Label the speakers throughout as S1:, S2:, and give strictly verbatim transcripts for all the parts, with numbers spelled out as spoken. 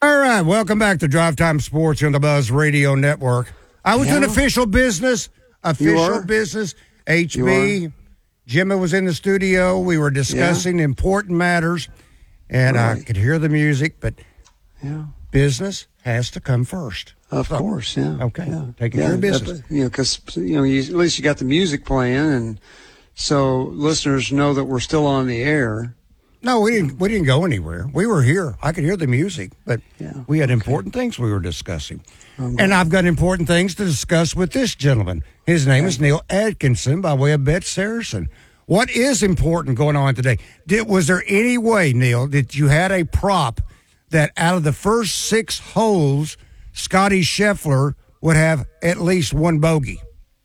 S1: All right, welcome back to Drive Time Sports on the Buzz Radio Network. I was yeah. in official business, official business. H B, Jimmy was in the studio. We were discussing yeah. important matters, and right. I could hear the music, but yeah. business has to come first.
S2: Of
S1: so,
S2: course, yeah.
S1: Okay,
S2: yeah.
S1: taking
S2: yeah,
S1: care of business.
S2: You know, because you know, you, at least you got the music playing, and so listeners know that we're still on the air.
S1: No, we didn't. We didn't go anywhere. We were here. I could hear the music, but yeah, we had okay. important things we were discussing. Um, and I've got important things to discuss with this gentleman. His name okay. is Neil Atkinson by way of Bet Saracen. What is important going on today? Did, was there any way, Neil, that you had a prop that out of the first six holes, Scotty Scheffler would have at least one bogey?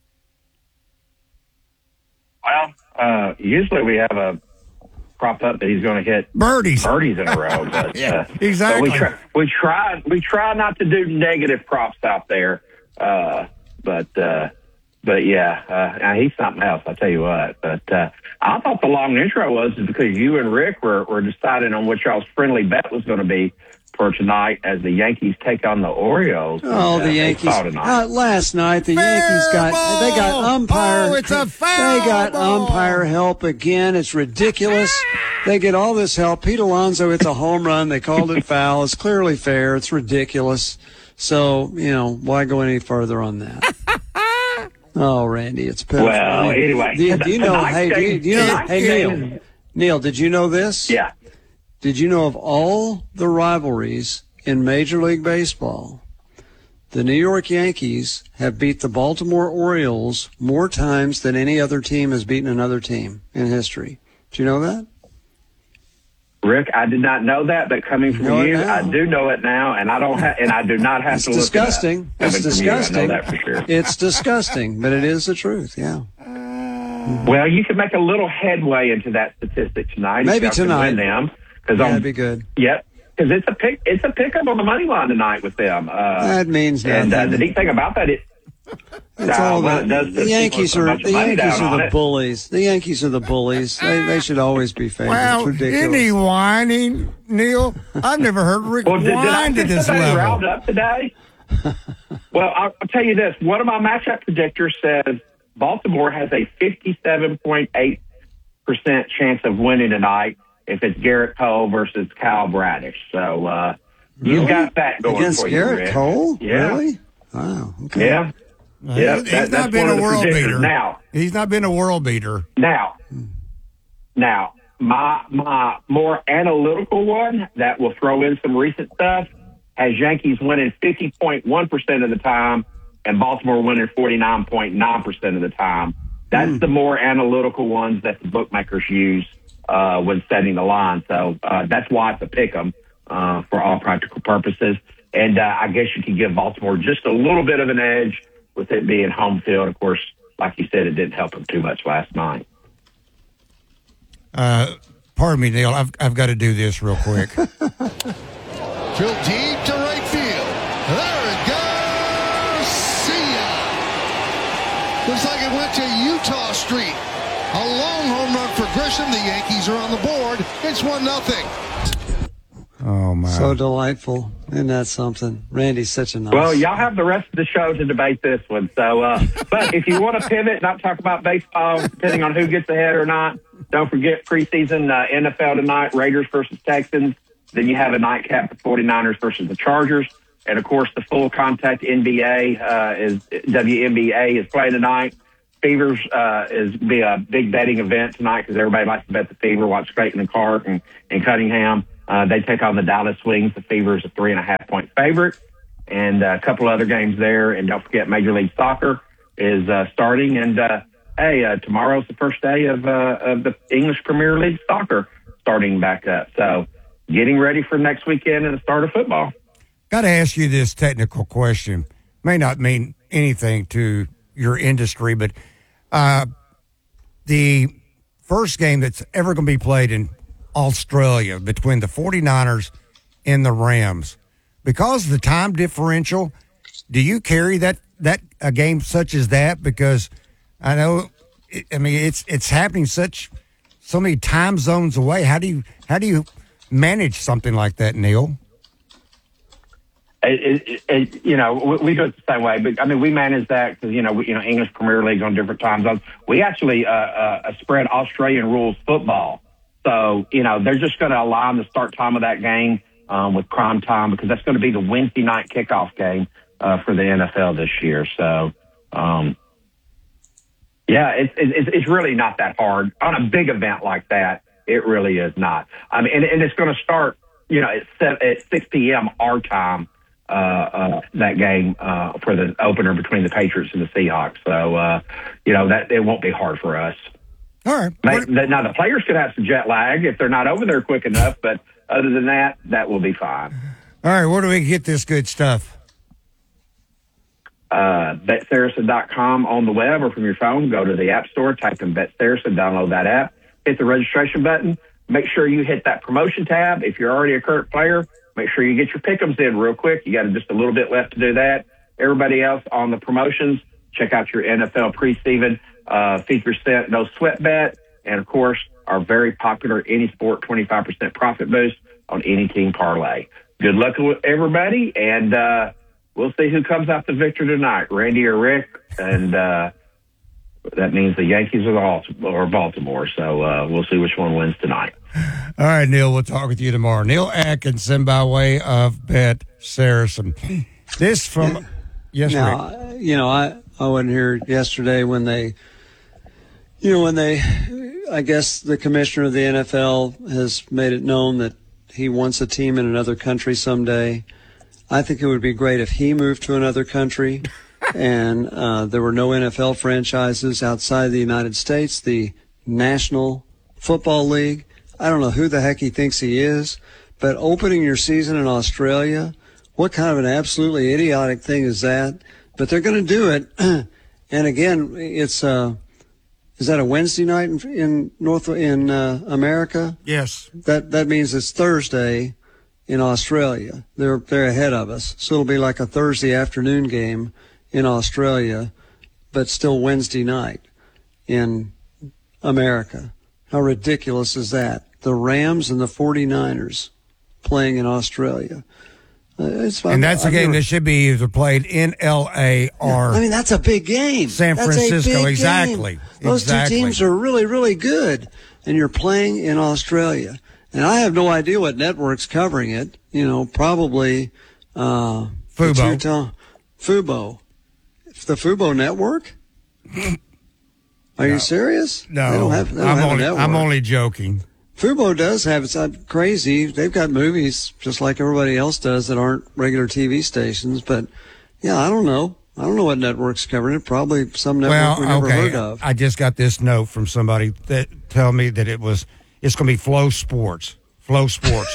S3: Well, uh, usually we have a propped up that he's going to hit
S1: birdies,
S3: birdies in a row. But,
S1: yeah,
S3: uh,
S1: exactly.
S3: We try, we try, we try not to do negative props out there. Uh, but, uh, but yeah, uh, he's something else. I'll tell you what. But uh, I thought the long intro was because you and Rick were, were deciding on what y'all's friendly bet was going to be for tonight as the Yankees take on the Orioles.
S2: Oh,
S3: and, uh,
S2: the Yankees! Uh, last night, the fair Yankees got ball. they got umpire.
S1: Oh, it's a foul
S2: They got
S1: ball.
S2: umpire help again. It's ridiculous. They get all this help. Pete Alonso hits a home run. They called it foul. It's clearly fair. It's ridiculous. So you know why go any further on that? Oh, Randy, it's pitiful.
S3: Well, anyway,
S2: do you, do you know? Hey, do you, do you know? Hey, Neil. Neil, did you know this?
S3: Yeah.
S2: Did you know of all the rivalries in Major League Baseball, the New York Yankees have beat the Baltimore Orioles more times than any other team has beaten another team in history? Do you know that?
S3: Rick, I did not know that, but coming from you, you I do know it now, and I don't ha- and I do not have
S2: it's
S3: to look
S2: disgusting.
S3: at that.
S2: It's disgusting.
S3: You, I know that for sure.
S2: It's disgusting, but it is the truth, yeah.
S3: Well, you can make a little headway into that statistic tonight.
S2: Maybe
S3: if
S2: tonight.
S3: Win them.
S2: Yeah, that'd be good.
S3: Yep, because it's a pick. It's a pickup on the money line tonight with them. Uh,
S2: that means nothing.
S3: And uh, the neat thing about that is,
S2: it's
S3: uh,
S2: all
S3: well,
S2: that.
S3: it does
S2: The Yankees are the Yankees are the
S3: it.
S2: bullies. The Yankees are the bullies. They they should always be favored.
S1: Well,
S2: it's ridiculous.
S1: any whining, Neil? I've never heard Rick
S3: well, did,
S1: whine
S3: did I
S1: to this
S3: level.
S1: level.
S3: Up today? Well, I'll, I'll tell you this. One of my matchup predictors says Baltimore has a fifty-seven point eight percent chance of winning tonight if it's Garrett Cole versus Kyle Bradish. So uh,
S2: really?
S3: You've got that going
S2: against
S3: for
S2: Garrett
S3: you, Rick.
S2: Cole.
S3: Yeah.
S2: Really? Wow. Okay.
S3: Yeah.
S1: Uh,
S3: yeah.
S1: he's,
S3: That,
S1: he's not been a world beater. Now he's not been a world beater.
S3: Now, now my my more analytical one that will throw in some recent stuff has Yankees winning fifty point one percent of the time and Baltimore winning forty-nine point nine percent of the time. That's mm. the more analytical ones that the bookmakers use uh, when setting the line. So uh, that's why it's a pick 'em uh, for all practical purposes. And uh, I guess you could give Baltimore just a little bit of an edge with it being home field. Of course, like you said, it didn't help them too much last night.
S1: Uh, pardon me, Neil. I've I've got to do this real quick.
S4: Drill deep to right field. There it goes. See ya. Looks like it went to Utah Street. A long home run for Grisham. The Yankees are on the board. It's one nothing.
S1: Oh, my.
S2: So delightful. Isn't that something? Randy's such a nice...
S3: Well, y'all have the rest of the show to debate this one. So, uh, but if you want to pivot, not talk about baseball, depending on who gets ahead or not, don't forget preseason uh, N F L tonight, Raiders versus Texans. Then you have a nightcap, the forty-niners versus the Chargers. And, of course, the full contact N B A uh, is W N B A is playing tonight. Fevers uh, is be a big betting event tonight because everybody likes to bet the Fever, watch Creighton and Clark and, and Cunningham. Uh, they take on the Dallas Wings. The Fever is a three and a half point favorite, and uh, a couple other games there. And don't forget, Major League Soccer is uh, starting. And uh, hey, uh, tomorrow's the first day of uh, of the English Premier League soccer starting back up. So, getting ready for next weekend and the start of football.
S1: Got to ask you this technical question. May not mean anything to your industry, but uh, the first game that's ever going to be played in Australia between the forty-niners and the Rams, because of the time differential, do you carry that that a game such as that? Because I know, I mean, it's it's happening such so many time zones away. How do you how do you manage something like that, Neil?
S3: It, it, it, you know, we, we do it the same way, but I mean, we manage that because, you know, we, you know, English Premier League on different time zones. We actually, uh, uh, spread Australian rules football. So, you know, they're just going to align the start time of that game, um, with prime time because that's going to be the Wednesday night kickoff game, uh, for the N F L this year. So, um, yeah, it's, it's, it's really not that hard on a big event like that. It really is not. I mean, and, and it's going to start, you know, at, at six p.m. our time. Uh, uh, that game uh, for the opener between the Patriots and the Seahawks. So, uh, you know, that it won't be hard for us.
S1: All right.
S3: But, now, the players could have some jet lag if they're not over there quick enough, but other than that, that will be fine.
S1: All right, where do we get this good stuff?
S3: Uh, Bet Saracen dot com on the web or from your phone. Go to the App Store, type in Bet Saracen, download that app, hit the registration button. Make sure you hit that promotion tab. If you're already a current player, make sure you get your pick'ems in real quick. You got just a little bit left to do that. Everybody else on the promotions, check out your N F L preseason, uh, fifty percent no sweat bet. And of course, our very popular Any Sport twenty-five percent profit boost on any team parlay. Good luck with everybody. And, uh, we'll see who comes out the victor tonight, Randy or Rick. And, uh, that means the Yankees or Baltimore. So, uh, we'll see which one wins tonight.
S1: All right, Neil, we'll talk with you tomorrow. Neil Atkinson by way of Bet Saracen. This from, yeah. yes,
S2: now,
S1: Rick.
S2: You know, I, I wasn't here yesterday when they, you know, when they, I guess the commissioner of the N F L has made it known that he wants a team in another country someday. I think it would be great if he moved to another country and uh, there were no N F L franchises outside the United States, the National Football League. I don't know who the heck he thinks he is, but opening your season in Australia, what kind of an absolutely idiotic thing is that? But they're going to do it. And again, it's uh, is that a Wednesday night in, in North in uh, America?
S1: Yes.
S2: That that means it's Thursday in Australia. They're they're ahead of us, so it'll be like a Thursday afternoon game in Australia, but still Wednesday night in America. How ridiculous is that? The Rams and the forty-niners playing in Australia. Uh, it's,
S1: and that's
S2: I've
S1: a game
S2: never,
S1: that should be either played in L A or
S2: I mean, that's a big game.
S1: San
S2: That's
S1: Francisco.
S2: a big
S1: Exactly.
S2: Game. Those
S1: exactly.
S2: two teams are really, really good, and you're playing in Australia. And I have no idea what network's covering it. You know, probably uh,
S1: Fubo.
S2: Two, Fubo. The Fubo network? Are
S1: no.
S2: you serious?
S1: No,
S2: they don't have, they don't
S1: I'm
S2: have
S1: only
S2: a network.
S1: I'm only joking.
S2: Fubo does have it's not crazy. They've got movies just like everybody else does that aren't regular T V stations. But yeah, I don't know. I don't know what network's covering it. Probably some network
S1: Well,
S2: we never
S1: okay.
S2: heard of.
S1: I just got this note from somebody that tell me that it was it's going to be Flow Sports. Flow Sports.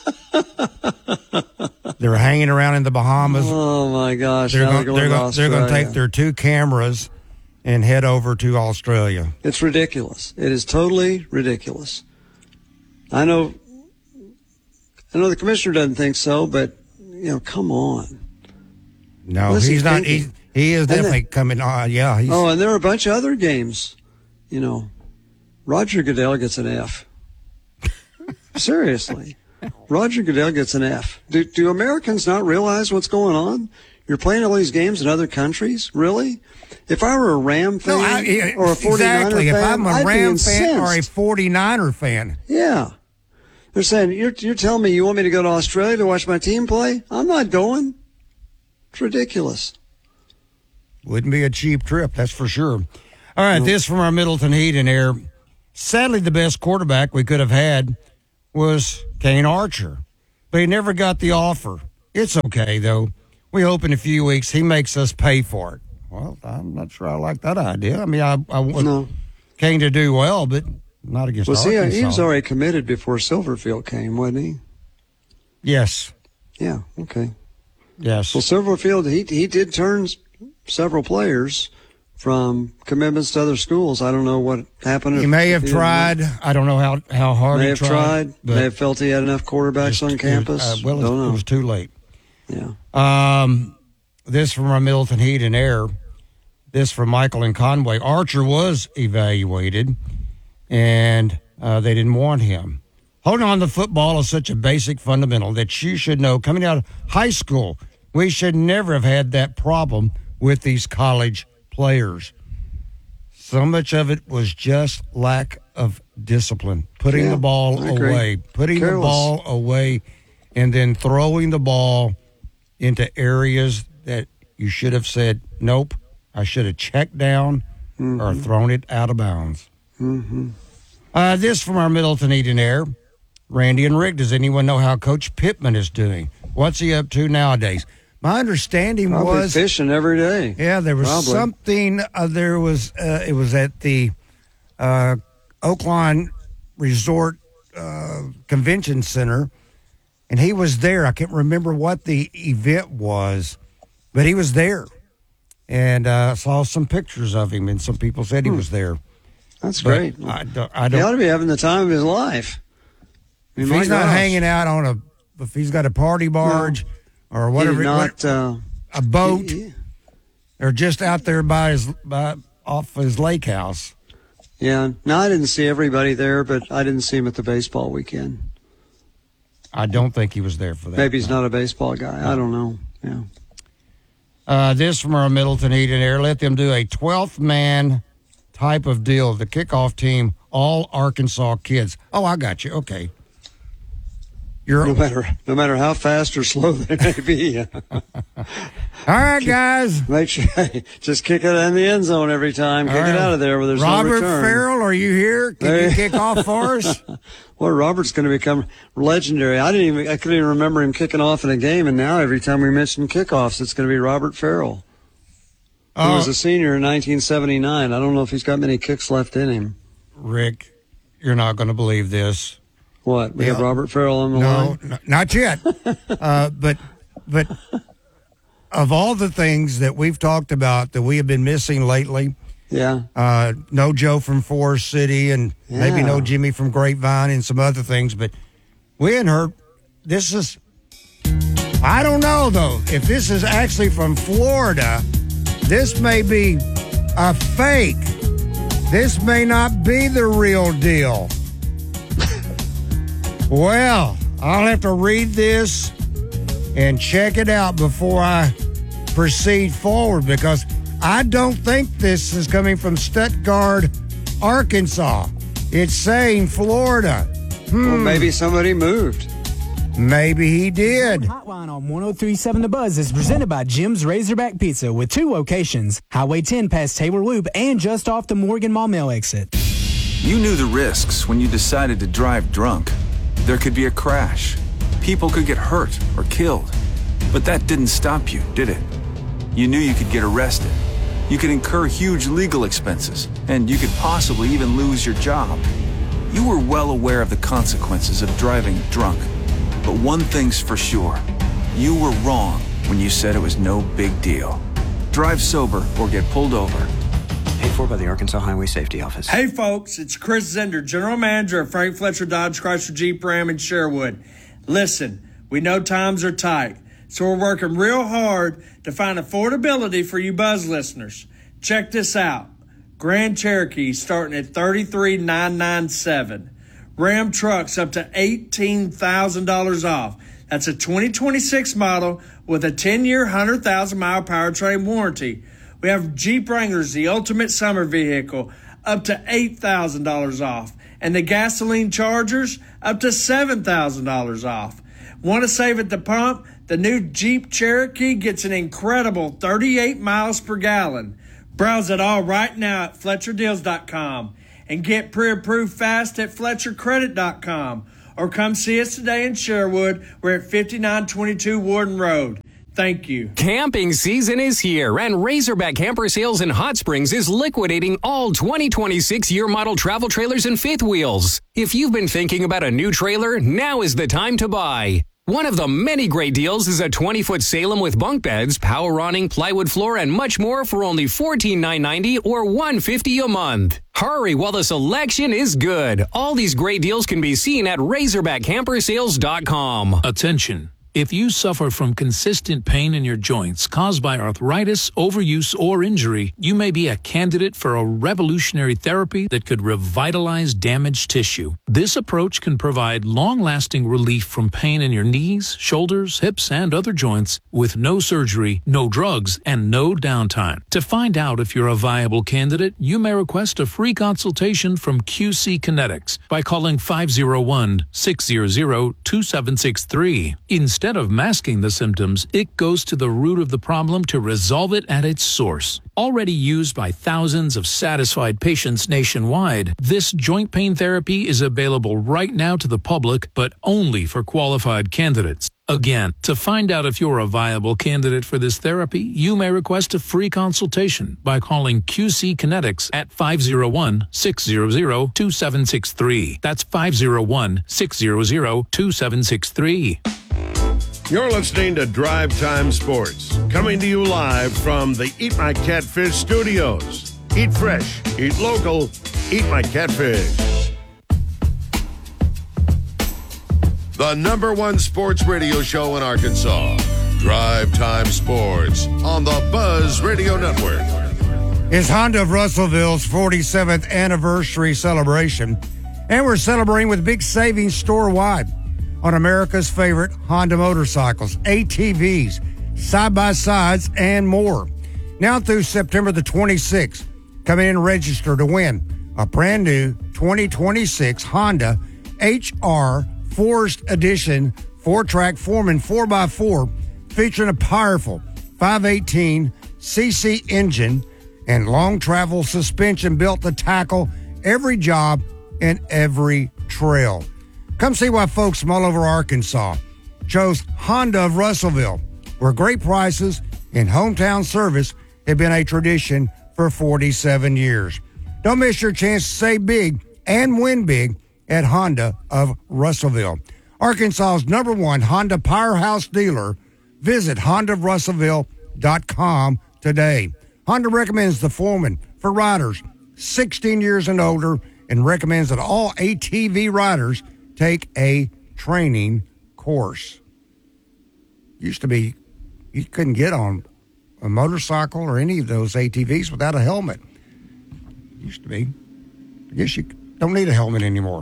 S1: They're hanging around in the Bahamas.
S2: Oh my gosh!
S1: They're
S2: now
S1: going
S2: they're going,
S1: to
S2: to
S1: they're going to
S2: Australia.
S1: take their two cameras and head over to Australia.
S2: It's ridiculous. It is totally ridiculous. I know. I know the commissioner doesn't think so, but you know, come on.
S1: No,
S2: What is he
S1: he's not.
S2: thinking?
S1: He, he is
S2: And
S1: definitely
S2: then-
S1: coming on. Yeah. He's,
S2: Oh, and there are a bunch of other games. You know, Roger Goodell gets an F. Seriously. Roger Goodell gets an F. Do, do Americans not realize what's going on? You're playing all these games in other countries? Really? If I were a Ram fan
S1: no, I,
S2: or a forty-niner
S1: exactly.
S2: fan,
S1: If I'm a
S2: I'd be
S1: Ram fan or a
S2: incensed.
S1: forty-niner fan,
S2: Yeah. They're saying, you're, you're telling me you want me to go to Australia to watch my team play? I'm not going. It's ridiculous.
S1: wouldn't be a cheap trip, that's for sure. All right, this from our Middleton Heat and Air. Sadly, the best quarterback we could have had was Kane Archer, but he never got the offer. It's okay, though. We hope in a few weeks he makes us pay for it. Well, I'm not sure I like that idea. I mean, I, I want
S2: No.
S1: Kane to do well, but not against
S2: Well, see,
S1: Arkansas.
S2: he was already committed before Silverfield came, wasn't he?
S1: Yes,
S2: Yeah, okay.
S1: yes.
S2: Well, Silverfield, he he did turn s- several players from commitments to other schools. I don't know what happened.
S1: He
S2: if-
S1: may
S2: if
S1: have
S2: didn't-
S1: tried. I don't know how, how hard
S2: May
S1: he
S2: have
S1: tried.
S2: tried.
S1: but
S2: May have felt he had enough quarterbacks on
S1: it was-
S2: campus.
S1: uh, well,
S2: don't
S1: it,
S2: know.
S1: it was too late.
S2: yeah.
S1: Um, this from our Middleton Heat and Air. This from Michael and Conway. Archer was evaluated, and uh, they didn't want him. Holding on to football is such a basic fundamental that you should know coming out of high school. We should never have had that problem with these college players. So much of it was just lack of discipline, putting
S2: Yeah,
S1: the ball
S2: I agree.
S1: away, putting
S2: Careless.
S1: the ball away, and then throwing the ball into areas that you should have said, nope, I should have checked down
S2: Mm-hmm.
S1: or thrown it out of bounds.
S2: Mm-hmm.
S1: Uh, this from our Middleton Eden Air. Randy and Rick, does anyone know how Coach Pittman is doing? What's he up to nowadays? My understanding
S2: Probably
S1: was
S2: fishing every day.
S1: yeah, there was
S2: Probably.
S1: something. Uh, there was uh, it was at the uh, Oaklawn Resort uh, Convention Center, and he was there. I can't remember what the event was, but he was there, and uh, saw some pictures of him, and some people said he
S2: Hmm.
S1: was there.
S2: That's
S1: But
S2: great.
S1: I don't. I
S2: He
S1: don't
S2: ought to be having the time of his life. I mean,
S1: if he's
S2: my
S1: not
S2: gosh.
S1: hanging out on a, if he's got a party barge or
S2: He
S1: whatever,
S2: did not, uh,
S1: a boat,
S2: he- he-
S1: or just out there by his by off his lake house.
S2: yeah. No, I didn't see everybody there, but I didn't see him at the baseball weekend.
S1: I don't think he was there for that.
S2: Maybe he's not a baseball guy. I don't know. Yeah.
S1: Uh, this from our Middleton Eden Air. Let them do a twelfth man type of deal. The kickoff team, all Arkansas kids. Oh, I got you. Okay. You're
S2: No matter no matter how fast or slow they may be,
S1: all right, guys.
S2: make sure just kick it in the end zone every time. Kick
S1: All right.
S2: it out of there where there's
S1: Robert
S2: no return.
S1: Farrell, are you here? Can
S2: Hey.
S1: you kick off for us?
S2: Well, Robert's going to become legendary. I didn't even I couldn't even remember him kicking off in a game, and now every time we mention kickoffs, it's going to be Robert Farrell. He
S1: Oh,
S2: was a senior in nineteen seventy-nine. I don't know if he's got many kicks left in him.
S1: Rick, you're not going to believe this.
S2: What? We have
S1: Yeah.
S2: Robert Farrell on the
S1: No,
S2: line?
S1: n- not yet. uh, but but of all the things that we've talked about that we have been missing lately,
S2: Yeah.
S1: uh, no Joe from Forest City and maybe
S2: Yeah.
S1: no Jimmy from Grapevine and some other things, but we hadn't heard. This is, I don't know though, if this is actually from Florida, this may be a fake. This may not be the real deal. Well, I'll have to read this and check it out before I proceed forward because I don't think this is coming from Stuttgart, Arkansas. It's saying Florida. Hmm,
S2: Well, maybe somebody moved.
S1: maybe he did.
S5: Hotline on one oh three point seven The Buzz is presented by Jim's Razorback Pizza with two locations, Highway ten past Taylor Loop and just off the Morgan Maumelle exit.
S6: You knew the risks when you decided to drive drunk. There could be a crash. People could get hurt or killed. But that didn't stop you, did it? You knew you could get arrested. You could incur huge legal expenses, and you could possibly even lose your job. You were well aware of the consequences of driving drunk. But one thing's for sure. You were wrong when you said it was no big deal. Drive sober or get pulled over.
S7: Paid for by the Arkansas Highway Safety Office.
S8: Hey folks, it's Chris Zender, General Manager of Frank Fletcher Dodge Chrysler Jeep Ram in Sherwood. Listen, we know times are tight, so we're working real hard to find affordability for you Buzz listeners. Check this out. Grand Cherokee starting at thirty-three thousand nine hundred ninety-seven dollars. Ram trucks up to eighteen thousand dollars off. That's a twenty twenty-six model with a ten-year, one hundred thousand mile powertrain warranty. We have Jeep Wranglers, the ultimate summer vehicle, up to eight thousand dollars off. And the gasoline Chargers, up to seven thousand dollars off. Want to save at the pump? The new Jeep Cherokee gets an incredible thirty-eight miles per gallon. Browse it all right now at Fletcher Deals dot com and get pre-approved fast at Fletcher Credit dot com. Or come see us today in Sherwood. We're at fifty-nine twenty-two Warden Road. Thank you.
S9: Camping season is here, and Razorback Camper Sales in Hot Springs is liquidating all twenty twenty-six year model travel trailers and fifth wheels. If you've been thinking about a new trailer, now is the time to buy. One of the many great deals is a twenty foot Salem with bunk beds, power awning, plywood floor, and much more for only fourteen thousand nine hundred ninety dollars or one hundred fifty dollars a month. Hurry while the selection is good. All these great deals can be seen at Razorback Camper Sales dot com.
S10: Attention. If you suffer from consistent pain in your joints caused by arthritis, overuse, or injury, you may be a candidate for a revolutionary therapy that could revitalize damaged tissue. This approach can provide long-lasting relief from pain in your knees, shoulders, hips, and other joints with no surgery, no drugs, and no downtime. To find out if you're a viable candidate, you may request a free consultation from Q C Kinetics by calling five oh one, six hundred, two seven six three. Instead of masking the symptoms, it goes to the root of the problem to resolve it at its source. Already used by thousands of satisfied patients nationwide, this joint pain therapy is available right now to the public, but only for qualified candidates. Again, to find out if you're a viable candidate for this therapy, you may request a free consultation by calling Q C Kinetics at five oh one, six hundred, two seven six three. That's five oh one, six hundred, two seven six three.
S11: You're listening to Drive Time Sports, coming to you live from the Eat My Catfish studios. Eat fresh, eat local, eat my catfish. The number one sports radio show in Arkansas, Drive Time Sports on the Buzz Radio Network.
S1: It's Honda of Russellville's forty-seventh anniversary celebration, and we're celebrating with big savings store-wide on America's favorite Honda motorcycles, A T Vs, side-by-sides, and more. Now through September the twenty-sixth, come in and register to win a brand new twenty twenty-six Honda H R Forest Edition four-track Foreman four by four featuring a powerful five eighteen c c engine and long-travel suspension built to tackle every job and every trail. Come see why folks from all over Arkansas chose Honda of Russellville, where great prices and hometown service have been a tradition for forty-seven years. Don't miss your chance to save big and win big at Honda of Russellville, Arkansas's number one Honda powerhouse dealer. Visit honda of russellville dot com today. Honda recommends the Foreman for riders sixteen years and older and recommends that all A T V riders take a training course. Used to be, you couldn't get on a motorcycle or any of those A T Vs without a helmet. Used to be. I guess you don't need a helmet anymore.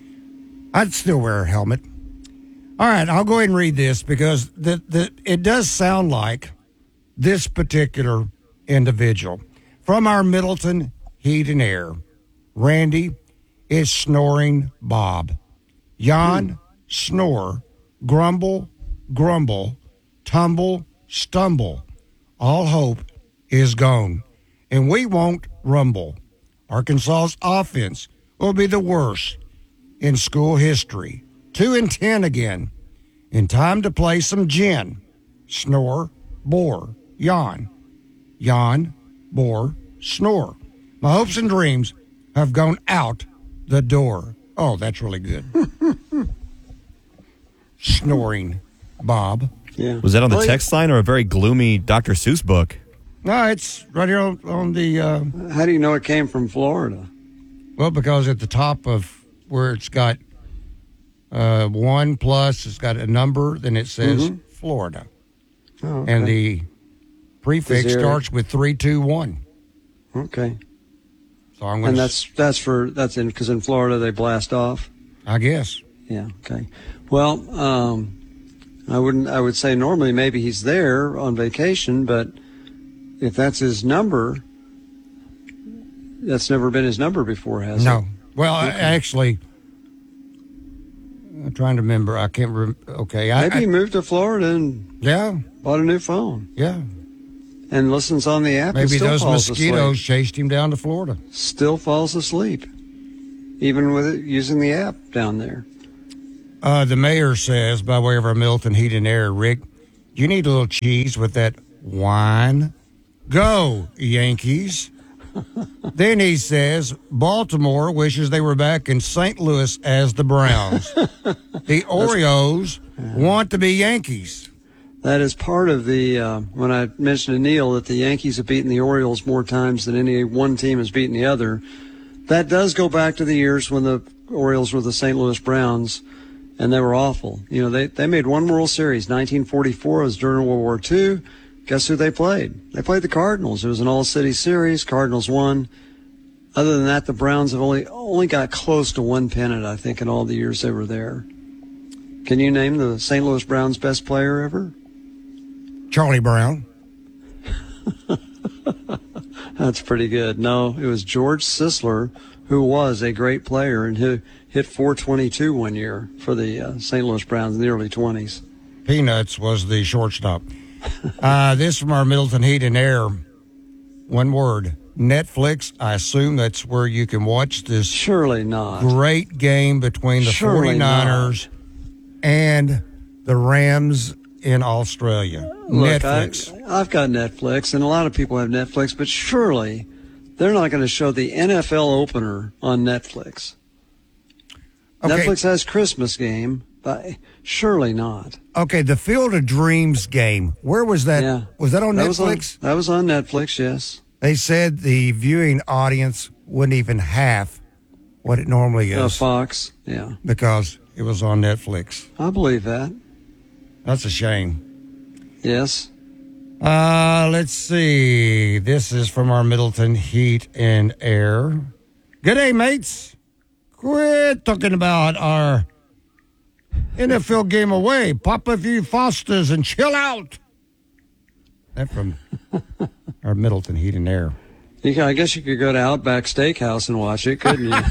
S1: I'd still wear a helmet. All right, I'll go ahead and read this because the, the, it does sound like this particular individual. From our Middleton Heat and Air, Randy is Snoring Bob. Yawn, snore, grumble, grumble, tumble, stumble. All hope is gone, and we won't rumble. Arkansas's offense will be the worst in school history. Two and ten again. In time to play some gin. Snore, bore, yawn. Yawn, bore, snore. My hopes and dreams have gone out the door. Oh, that's really good. Snoring Bob.
S2: Yeah.
S12: Was that on the text line or a very gloomy Doctor Seuss book?
S1: No, it's right here on, on the... Uh,
S2: How do you know it came from Florida?
S1: Well, because at the top of where it's got uh, one plus, it's got a number, then it says mm-hmm. Florida. Oh, okay. And the prefix there... starts with three two one.
S2: Okay.
S1: So I'm gonna
S2: and that's that's for that's in because in Florida they blast off.
S1: I guess.
S2: Yeah. Okay. Well, um, I wouldn't. I would say normally maybe he's there on vacation, but if that's his number, that's never been his number before, has
S1: no.
S2: it?
S1: No. Well, okay. I, actually, I'm trying to remember. I can't remember. Okay. I,
S2: maybe
S1: I,
S2: he moved to Florida and
S1: yeah,
S2: bought a new phone.
S1: Yeah.
S2: And listens on the app.
S1: Maybe
S2: and still
S1: those
S2: falls
S1: mosquitoes
S2: asleep.
S1: chased him down to Florida.
S2: Still falls asleep, even with it, using the app down there.
S1: Uh, the mayor says, by way of our Milton Heat and Air, Rick, you need a little cheese with that wine. Go, Yankees. Then he says, Baltimore wishes they were back in Saint Louis as the Browns. The Oreos want to be Yankees.
S2: That is part of the, uh, when I mentioned to Neil that the Yankees have beaten the Orioles more times than any one team has beaten the other. That does go back to the years when the Orioles were the Saint Louis Browns. and they were awful. You know, they, they made one World Series. nineteen forty-four was during World War Two. Guess who they played? They played the Cardinals. It was an all-city series. Cardinals won. Other than that, the Browns have only only got close to one pennant, I think, in all the years they were there. Can you name the Saint Louis Browns' best player ever?
S1: Charlie Brown.
S2: That's pretty good. No, it was George Sisler, who was a great player and who hit four twenty-two one year for the uh, Saint Louis Browns in the early twenties.
S1: Peanuts was the shortstop. uh, this from our Middleton Heat and Air. One word. Netflix. I assume that's where you can watch this.
S2: Surely not.
S1: Great game between the
S2: Surely
S1: forty-niners
S2: not.
S1: and the Rams in Australia.
S2: Look,
S1: Netflix.
S2: I, I've got Netflix, and a lot of people have Netflix, but surely they're not going to show the N F L opener on Netflix.
S1: Okay.
S2: Netflix has Christmas game, but surely not.
S1: Okay, the Field of Dreams game. Where was that?
S2: Yeah.
S1: Was that on
S2: that
S1: Netflix?
S2: Was on, that was on Netflix, yes.
S1: They said the viewing audience wouldn't even half what it normally is.
S2: Uh, Fox, yeah.
S1: Because it was on Netflix.
S2: I believe that.
S1: That's a shame.
S2: Yes.
S1: Uh, let's see. This is from our Middleton Heat and Air. Good day, mates. Quit talking about our N F L game away. Pop a few Fosters and chill out. That from our Middleton Heat and Air.
S2: You can, I guess you could go to Outback Steakhouse and watch it, couldn't you?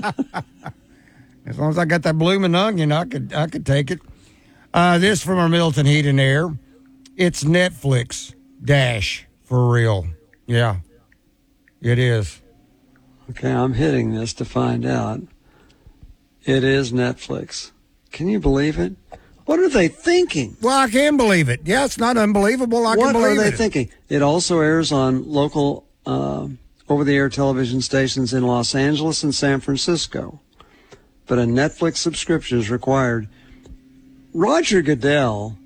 S1: As long as I got that blooming onion, I could I could take it. Uh, this from our Middleton Heat and Air. It's Netflix dash for real. Yeah, it is.
S2: Okay, I'm hitting this to find out. It is Netflix. Can you believe it? What are they thinking?
S1: Well, I can believe it. Yeah, it's not unbelievable. I
S2: what
S1: can believe it.
S2: What are they thinking? It also airs on local uh, over-the-air television stations in Los Angeles and San Francisco. But a Netflix subscription is required. Roger Goodell.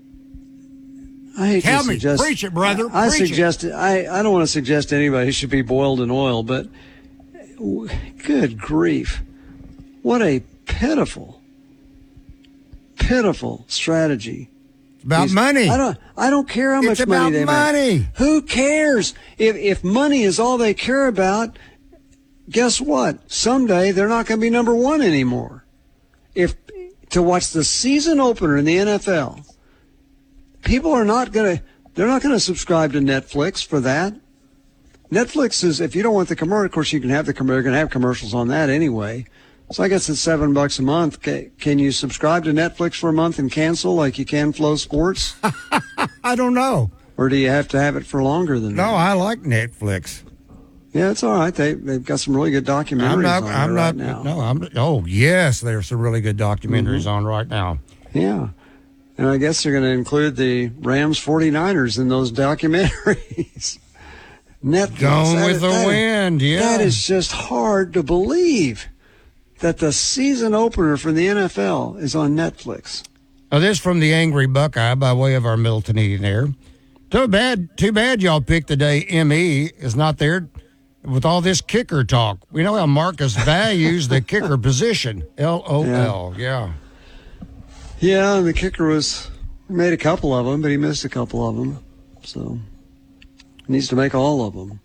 S2: I hate
S1: Tell
S2: to
S1: me,
S2: suggest,
S1: preach it, brother.
S2: I
S1: preach
S2: suggest
S1: it.
S2: I, I don't want to suggest anybody should be boiled in oil, but good grief. What a pitiful, pitiful strategy.
S1: It's about
S2: He's,
S1: money.
S2: I don't I don't care how
S1: it's
S2: much money they
S1: money.
S2: make. Who cares? If if money is all they care about, guess what? Someday they're not going to be number one anymore. If to watch the season opener in the N F L, people are not going to they're not going to subscribe to Netflix for that. Netflix is, if you don't want the commercial, of course you can have the commercial, you're going to have commercials on that anyway. So I guess it's seven bucks a month. Can you subscribe to Netflix for a month and cancel like you can Flow Sports?
S1: I don't know.
S2: Or do you have to have it for longer than
S1: no,
S2: that?
S1: No, I like Netflix.
S2: Yeah, it's all right. They they've got some really good documentaries
S1: I'm not,
S2: on
S1: I'm
S2: there
S1: not,
S2: right now.
S1: No, I'm. Oh yes, there's some really good documentaries mm-hmm. on right now.
S2: Yeah, and I guess they're going to include the Rams forty-niners in those documentaries. Netflix,
S1: Gone
S2: that
S1: with
S2: is,
S1: the
S2: that
S1: wind.
S2: Is,
S1: yeah,
S2: that is just hard to believe that the season opener for the N F L is on Netflix.
S1: Now, this from the Angry Buckeye by way of our Middleton Heat and Air. Too bad, too bad y'all picked the day M E is not there with all this kicker talk. We know how Marcus values the kicker position. L O L, yeah.
S2: Yeah, and the kicker was, he made a couple of them, but he missed a couple of them. So, he needs to make all of them.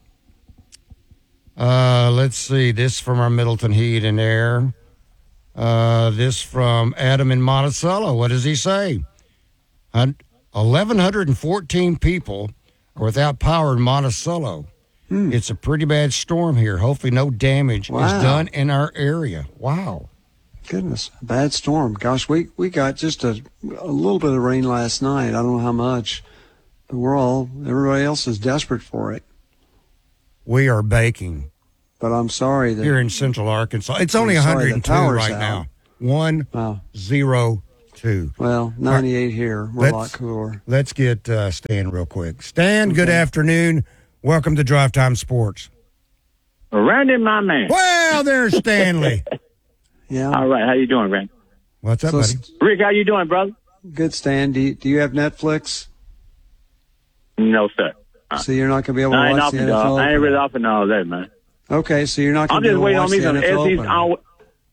S1: Uh, let's see. This from our Middleton Heat and Air. Uh, this from Adam in Monticello. What does he say? eleven fourteen people are without power in Monticello. Hmm. It's a pretty bad storm here. Hopefully no damage
S2: wow.
S1: is done in our area. Wow.
S2: Goodness, a bad storm. Gosh, we, we got just a, a little bit of rain last night. I don't know how much. But we're all, everybody else is desperate for it.
S1: We are baking.
S2: But I'm sorry that...
S1: Here in central Arkansas. It's only one hundred two right out. now. One, wow. zero, two.
S2: Well, ninety-eight right. here. We're let's, a lot cooler.
S1: Let's get uh, Stan real quick. Stan, okay. Good afternoon. Welcome to Drive Time Sports.
S13: Randy, my man.
S1: Well, there's Stanley.
S2: Yeah.
S13: All right. How you doing, Randy?
S1: What's up,
S2: so,
S1: buddy?
S13: Rick, how you doing, brother?
S2: Good, Stan. Do you, do you have Netflix?
S13: No, sir. Uh,
S2: so you're not going to be able to
S13: I
S2: watch the N F L?
S13: I ain't really off and all that, man.
S2: Okay, so you're not going
S13: I'm
S2: to be
S13: just
S2: able to
S13: waiting
S2: watch
S13: on me
S2: the N F L
S13: some S E C.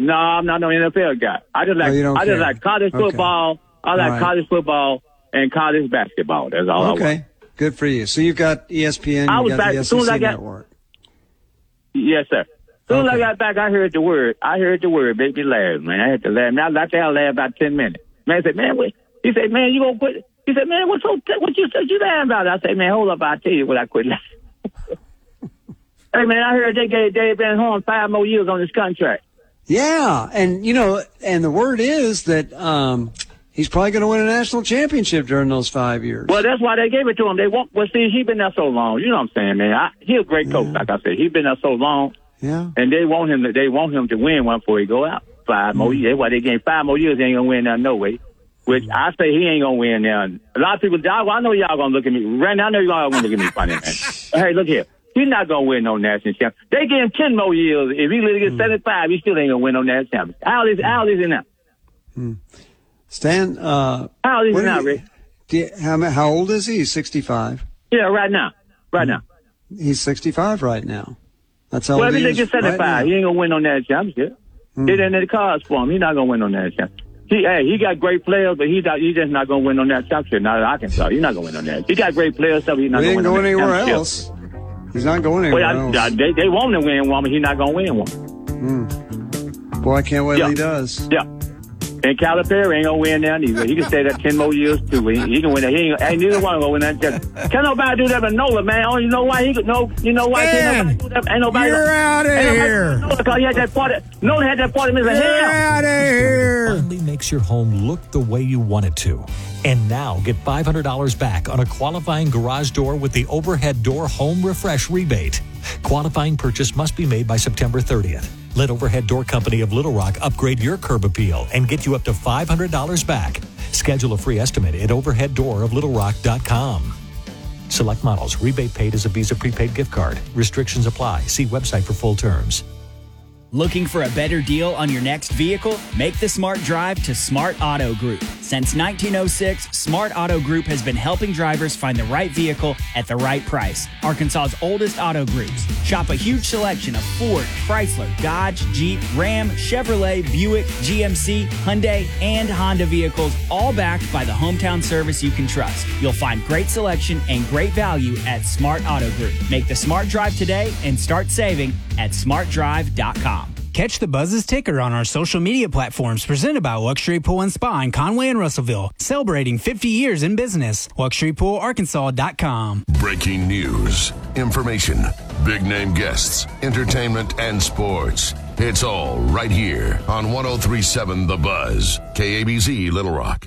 S13: No, I'm not no N F L guy. I just like
S2: Oh, you don't
S13: I just
S2: care.
S13: like college
S2: Okay.
S13: football. I like
S2: All right.
S13: college football and college basketball. That's all I want.
S2: Okay, good for you. So you've got E S P N,
S13: I
S2: you
S13: was
S2: got
S13: back
S2: the
S13: as soon
S2: S E
S13: as I
S2: C
S13: got-
S2: network.
S13: Yes, sir. As soon as I got back, I heard the word. I heard the word. Made me laugh, man. I had to laugh. Now, I I laugh about ten minutes. Man said, man, what? He said, man, you gonna quit? He said, man, what's so? What you said you laughing about? I said, man, hold up. I'll tell you what I quit laughing. Hey, man, I heard they gave Dave Van Horn five more years on his contract.
S2: Yeah, and you know, and the word is that um, he's probably going to win a national championship during those five years.
S13: Well, that's why they gave it to him. They want. Well, see, he been there so long. You know what I'm saying, man? I, he a great coach, like I said. He been there so long.
S2: Yeah.
S13: And they want him to. They want him to win one before he go out. Five more years. That's why they gave five more years. He ain't gonna win now, no way. Which I say he ain't gonna win now. A lot of people. I, I know y'all gonna look at me. Randy, I know y'all gonna look at me funny, man. Hey, look here. He's not gonna win no national championship. They give him ten more years. If he really get seventy-five, he still ain't gonna win no national championship. How old is how old is he now?
S2: Hmm. Stan, uh,
S13: How old is
S2: what
S13: he
S2: do
S13: now,
S2: you-
S13: Rick?
S2: do you- how, ma- how old is he? He's sixty-five.
S13: Yeah, right now. Right now.
S2: He's sixty-five right now. That's how
S13: Well,
S2: old
S13: if
S2: he
S13: he
S2: is
S13: get seventy-five,
S2: right now.
S13: he ain't gonna win no national championship. It ain't in the cards for him. He's not gonna win no national championship. He, hey, he got great players, but he's not, he's just not gonna win no national championship. Now that I can tell, he's not gonna win no national. He got great players, so he's not
S2: He
S13: gonna
S2: ain't
S13: win no
S2: going
S13: national
S2: anywhere
S13: championship.
S2: else. He's not going anywhere
S13: Well, I,
S2: else.
S13: I, they they want him to win one, but he's not gonna win one.
S2: Hmm. Boy, I can't wait
S13: Yeah.
S2: till he does.
S13: Yeah. And Calipari ain't gonna win now neither. He can stay there ten more years too. He, he can win that. He ain't, ain't neither one gonna win that. Can nobody do that but Nola, man? Oh, you know why he could? No, you know why? Can't nobody do that? Ain't nobody.
S1: You're out of
S13: ain't nobody
S1: here.
S13: Nola, because he had that forty. Nola had that forty minutes of
S1: You're
S13: hell.
S1: out of here.
S14: Finally makes your home look the way you want it to. And now get five hundred dollars back on a qualifying garage door with the overhead door home refresh rebate. Qualifying purchase must be made by September thirtieth. Let Overhead Door Company of Little Rock upgrade your curb appeal and get you up to five hundred dollars back. Schedule a free estimate at overhead door of little rock dot com. Select models. Rebate paid as a Visa prepaid gift card. Restrictions apply. See website for full terms.
S15: Looking for a better deal on your next vehicle? Make the smart drive to Smart Auto Group. Since nineteen oh six, Smart Auto Group has been helping drivers find the right vehicle at the right price. Arkansas's oldest auto groups. Shop a huge selection of Ford, Chrysler, Dodge, Jeep, Ram, Chevrolet, Buick, G M C, Hyundai, and Honda vehicles, all backed by the hometown service you can trust. You'll find great selection and great value at Smart Auto Group. Make the smart drive today and start saving at smart drive dot com.
S5: Catch the Buzz's ticker on our social media platforms presented by Luxury Pool and Spa in Conway and Russellville, celebrating fifty years in business. luxury pool arkansas dot com.
S16: Breaking news, information, big name guests, entertainment, and sports. It's all right here on one oh three point seven The Buzz, K A B Z Little Rock.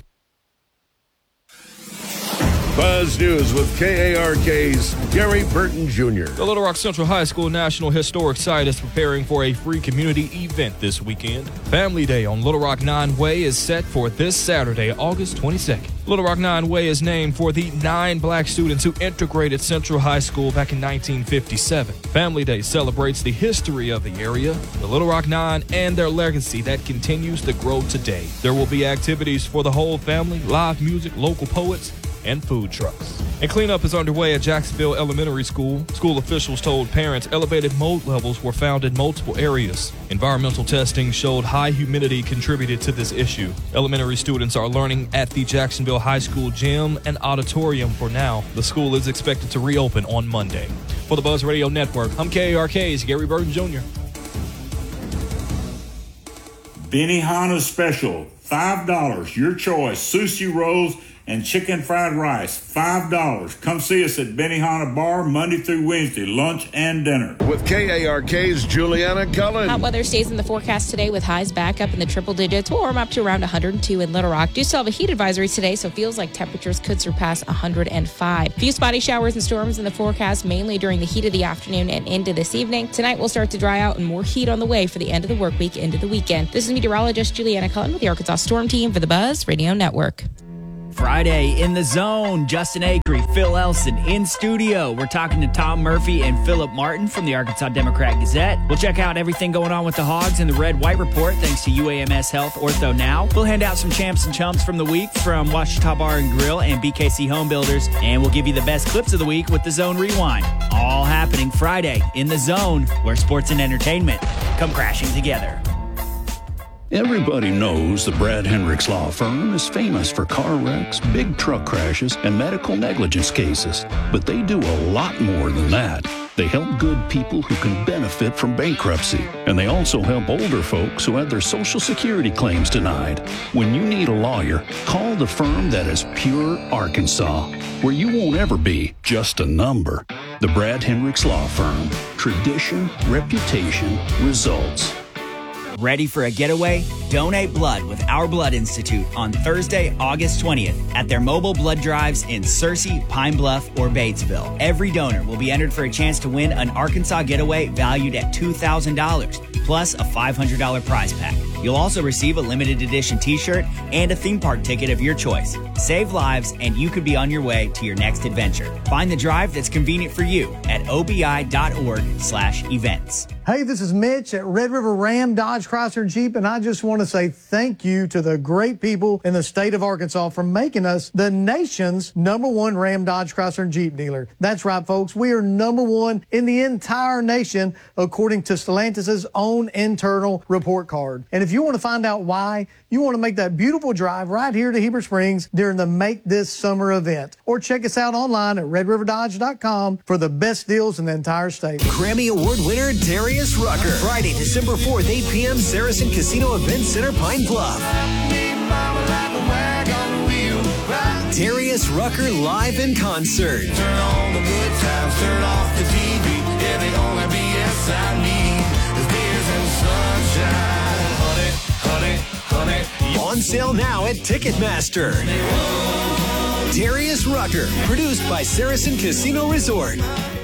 S11: Buzz News with K A R K's Gary Burton Junior
S17: The Little Rock Central High School National Historic Site is preparing for a free community event this weekend. Family Day on Little Rock Nine Way is set for this Saturday, August twenty-second. Little Rock Nine Way is named for the nine black students who integrated Central High School back in nineteen fifty-seven. Family Day celebrates the history of the area, the Little Rock Nine, and their legacy that continues to grow today. There will be activities for the whole family, live music, local poets, and food trucks. And cleanup is underway at Jacksonville Elementary School. School officials told parents elevated mold levels were found in multiple areas. Environmental testing showed high humidity contributed to this issue. Elementary students are learning at the Jacksonville High School gym and auditorium for now. The school is expected to reopen on Monday. For the Buzz Radio Network, I'm K A R K's Gary Burton Junior
S18: Benihana Special, five dollars. Your choice. Sushi rolls and chicken fried rice, five dollars. Come see us at Benihana Bar Monday through Wednesday, lunch and dinner.
S11: With K A R K's Juliana Cullen.
S19: Hot weather stays in the forecast today with highs back up in the triple digits. We'll warm up to around one hundred two in Little Rock. Do still have a heat advisory today, so feels like temperatures could surpass one hundred five. Few spotty showers and storms in the forecast, mainly during the heat of the afternoon and into this evening. Tonight will start to dry out and more heat on the way for the end of the work week into the weekend. This is meteorologist Juliana Cullen with the Arkansas Storm Team for the Buzz Radio Network.
S15: Friday in the zone, Justin Acree, Phil Elson in studio. We're talking to Tom Murphy and Philip Martin from the Arkansas Democrat Gazette. We'll check out everything going on with the Hogs in the Red White Report thanks to U A M S Health Ortho Now. We'll hand out some champs and chumps from the week from Ouachita Bar and Grill and B K C Home Builders, and we'll give you the best clips of the week with the Zone Rewind. All happening Friday in the zone, where sports and entertainment come crashing together.
S20: Everybody knows the Brad Hendricks Law Firm is famous for car wrecks, big truck crashes, and medical negligence cases. But they do a lot more than that. They help good people who can benefit from bankruptcy. And they also help older folks who had their Social Security claims denied. When you need a lawyer, call the firm that is pure Arkansas, where you won't ever be just a number. The Brad Hendricks Law Firm. Tradition, reputation, results.
S15: Ready for a getaway? Donate blood with Our Blood Institute on Thursday, August twentieth at their mobile blood drives in Searcy, Pine Bluff, or Batesville. Every donor will be entered for a chance to win an Arkansas getaway valued at two thousand dollars, plus a five hundred dollars prize pack. You'll also receive a limited edition t-shirt and a theme park ticket of your choice. Save lives, and you could be on your way to your next adventure. Find the drive that's convenient for you at obi.org slash events.
S21: Hey, this is Mitch at Red River Ram, Dodge, Chrysler, Jeep, and I just want to say thank you to the great people in the state of Arkansas for making us the nation's number one Ram, Dodge, Chrysler, and Jeep dealer. That's right, folks. We are number one in the entire nation, according to Stellantis' own internal report card. And if you want to find out why, you want to make that beautiful drive right here to Heber Springs during the Make This Summer event. Or check us out online at red river dodge dot com for the best deals in the entire state.
S22: Grammy Award winner Darius Rucker. Friday, December fourth, eight p.m., Saracen Casino Event Center, Pine Bluff. Darius Rucker live in concert. Turn on the good times, turn off the T V. Yeah, the only B S I need is beers and sunshine. Honey, honey, honey. On sale now at Ticketmaster. Darius Rucker, produced by Saracen Casino Resort.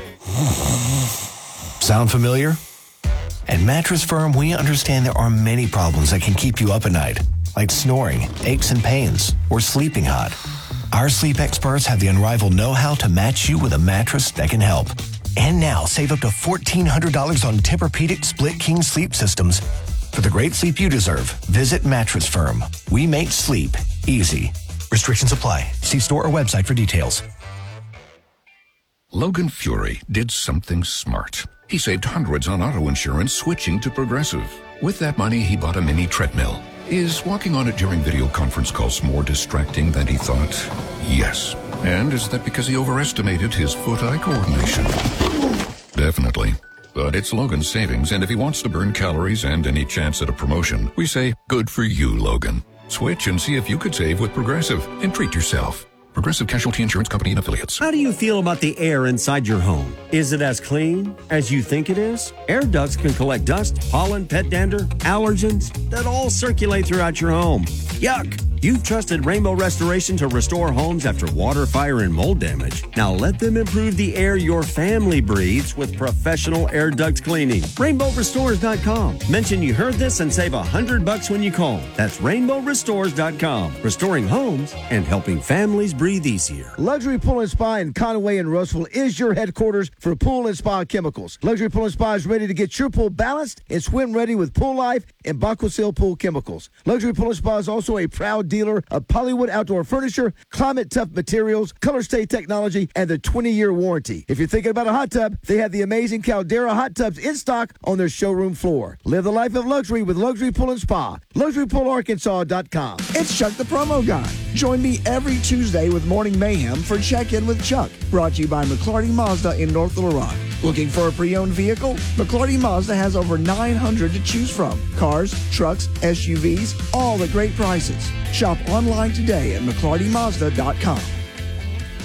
S23: Sound familiar? At Mattress Firm, we understand there are many problems that can keep you up at night, like snoring, aches and pains, or sleeping hot. Our sleep experts have the unrivaled know-how to match you with a mattress that can help. And now, save up to fourteen hundred dollars on Tempur-Pedic Split King sleep systems. For the great sleep you deserve, visit Mattress Firm. We make sleep easy. Restrictions apply. See store or website for details.
S24: Logan Fury did something smart. He saved hundreds on auto insurance switching to Progressive. With that money, he bought a mini treadmill. Is walking on it during video conference calls more distracting than he thought? Yes. And is that because he overestimated his foot-eye coordination? Definitely. But it's Logan's savings, and if he wants to burn calories and any chance at a promotion, we say, good for you, Logan. Switch and see if you could save with Progressive and treat yourself. Progressive Casualty Insurance Company and Affiliates.
S25: How do you feel about the air inside your home? Is it as clean as you think it is? Air ducts can collect dust, pollen, pet dander, allergens that all circulate throughout your home. Yuck! You've trusted Rainbow Restoration to restore homes after water, fire, and mold damage. Now let them improve the air your family breathes with professional air duct cleaning. rainbow restores dot com. Mention you heard this and save a hundred bucks when you call. That's rainbow restores dot com. Restoring homes and helping families breathe easier.
S26: Luxury Pool and Spa in Conway and Russellville is your headquarters for pool and spa chemicals. Luxury Pool and Spa is ready to get your pool balanced and swim ready with Pool Life and Baquasil Pool Chemicals. Luxury Pool and Spa is also a proud dealer of Polywood Outdoor Furniture, Climate Tough Materials, Color Stay Technology, and the twenty-year warranty. If you're thinking about a hot tub, they have the amazing Caldera hot tubs in stock on their showroom floor. Live the life of luxury with Luxury Pool and Spa. luxury pool arkansas dot com.
S27: It's Chuck the Promo Guy. Join me every Tuesday with Morning Mayhem for Check-In with Chuck, brought to you by McClarty Mazda in North Little Rock. Looking for a pre-owned vehicle? McClarty Mazda has over nine hundred to choose from. Cars, trucks, S U Vs, all at great prices. Shop online today at mclarty mazda dot com.